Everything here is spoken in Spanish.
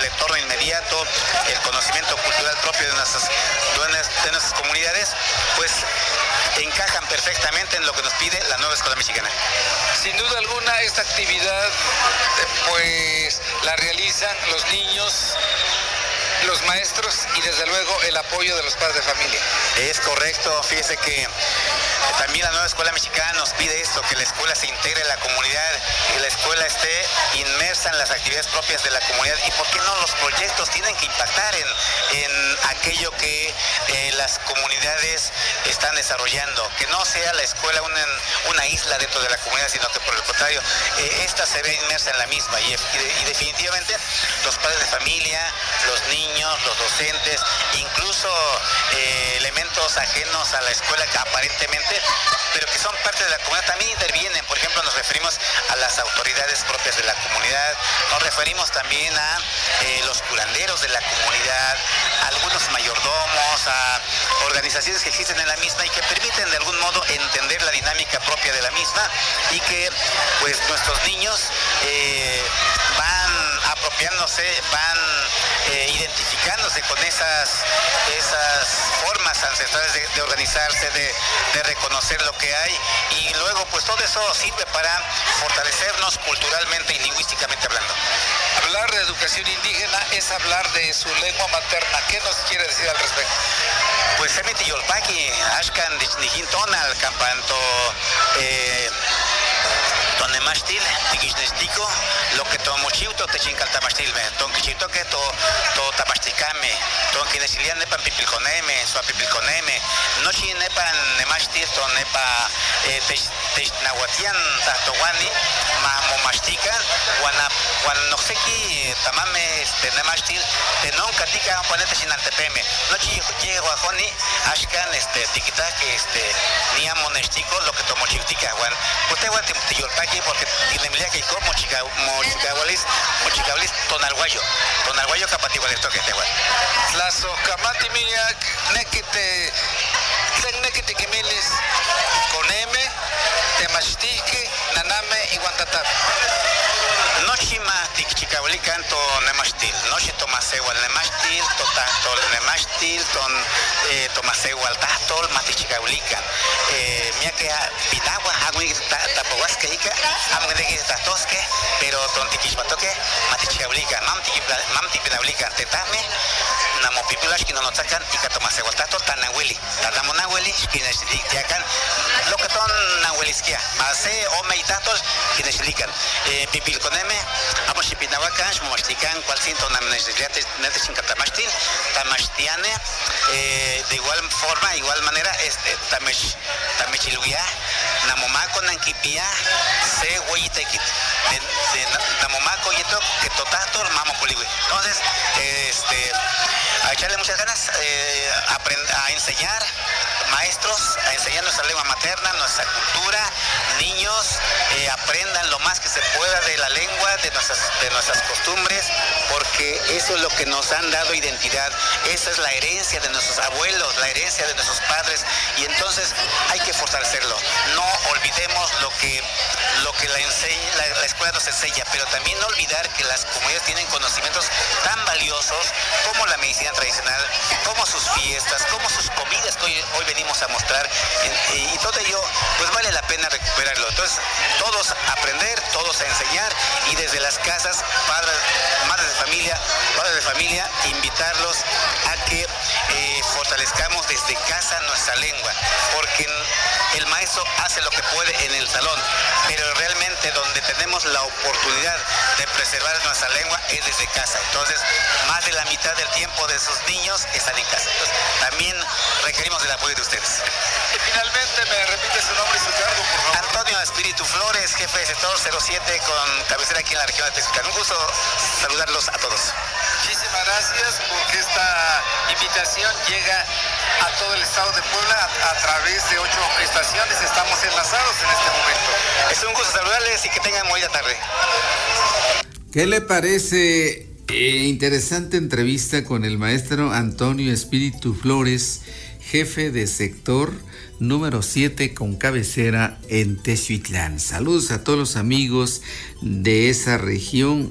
del entorno inmediato, el conocimiento cultural propio de nuestras comunidades, pues encajan perfectamente en lo que nos pide la nueva escuela mexicana. Sin duda alguna, esta actividad pues la realizan los niños, los maestros y desde luego el apoyo de los padres de familia. Es correcto, fíjese que también la nueva escuela mexicana nos pide esto, que la escuela se integre en la comunidad, que la escuela esté inmersa en las actividades propias de la comunidad y por qué no los proyectos tienen que impactar en aquello que las comunidades están desarrollando, que no sea la escuela una isla dentro de la comunidad, sino que por el contrario, esta se ve inmersa en la misma y definitivamente los padres de familia, los niños, los docentes, incluso elementos ajenos a la escuela que aparentemente, pero que son parte de la comunidad, también intervienen. Por ejemplo, nos referimos a las autoridades propias de la comunidad, nos referimos también a los curanderos de la comunidad, a algunos mayordomos, a organizaciones que existen en la misma y que permiten de algún modo entender la dinámica propia de la misma y que pues nuestros niños van apropiándose, van identificándose con esas formas ancestrales de organizarse, de reconocer lo que hay y luego pues todo eso sirve para fortalecernos culturalmente y lingüísticamente hablando. Hablar de educación indígena es hablar de su lengua materna. ¿Qué nos quiere decir al respecto? Pues semiti yolpaki, ashkan dichnigintonal, campanto tonemashtil, tiquisnestico, lo que tomochiuto techincaltamashtilme, tonquichito que to tapasticame, tonquinesilian nepan pipilconeme, suapipilconeme, nochi nepan nemashtil, to nepa technahuatian tahtowani, mamomashtican, guanoxequi tamame nemashtil, tenon catica ponete chinantepeme, nochi yeguajoni, ashkan tiquita que niamonestico, lo que tomochiutica, guan, uteguan tiyolpaki porque tinemlia que como mochicahualis tonalguayo capatiguales toque teguan. Lazo camati miak nekite kimilis coneme temastique naname y guantatap. Nochima tikchikaulican to nemashtil, nochi tomasewal nemashtil, totastol nemashtil, tomasewal tahtol matichikaulican. Miake pitagua agui tapohuasque ica, amgdegi tatosque, pero tontiquishmatoque matichikaulican, mamtipinaulican tetame, namopipulash que no notacan y catomasewal tahtol tanahueli, tatamonahueli, quienesitiacan, lo que ton nahuelisquia, mase o meitatos quienes lican, pipilconeme, amoshipinahuacan, mostican, cual cinto namnesiliates, netechin catamashtil, tamashtiane, de igual forma, igual manera, tamechiluya, namomaco, nankipia, se hueyitequit, de namomaco y todo, que totator, mamo poliwi. Entonces, a echarle muchas ganas, a enseñar, maestros, a enseñar nuestra lengua materna, nuestra cultura, niños, aprendan lo más que se pueda de la lengua, de nuestras costumbres, porque eso es lo que nos han dado identidad, esa es la herencia de nuestros abuelos, la herencia de nuestros padres, y entonces hay que fortalecerlo. No olvidemos lo que la escuela nos enseña, pero también no olvidar que las comunidades tienen conocimientos tan valiosos como la medicina tradicional, como sus fiestas, como sus comidas que hoy venimos a mostrar, y todo ello pues vale la pena recuperarlo. Entonces todos aprender, todos a enseñar, y desde las casas, madres de familia, invitarlos a que fortalezcamos desde casa nuestra lengua, porque el maestro hace lo que puede en el salón, pero realmente donde tenemos la oportunidad de preservar nuestra lengua es desde casa. Entonces, más de la mitad del tiempo de sus niños están en casa. Entonces, también requerimos del apoyo de ustedes. Y finalmente, ¿me repite su nombre y su cargo, por favor? Antonio Espíritu Flores, jefe de sector 07 con cabecera aquí en la región de Texcoco. Un gusto saludarlos a todos. Muchísimas gracias porque esta invitación llega a todo el estado de Puebla a través de 8 estaciones. Estamos enlazados en este momento. Es un gusto saludarles y que tengan buena tarde. ¿Qué le parece? Interesante entrevista con el maestro Antonio Espíritu Flores, jefe de sector número 7 con cabecera en Texuitlán. Saludos a todos los amigos de esa región.